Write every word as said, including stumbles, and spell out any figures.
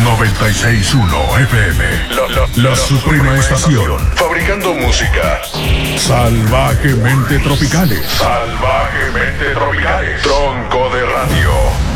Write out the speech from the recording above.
noventa y seis punto uno F M. La, la, la, la suprema estación. Fabricando música. Salvajemente tropicales. Salvajemente tropicales. Tronco de radio.